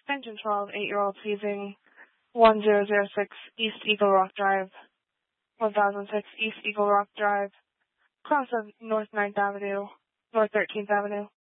extension 12, 8-year-old seizing 1006 East Eagle Rock Drive, 1006 East Eagle Rock Drive, cross of North 9th Avenue, North 13th Avenue.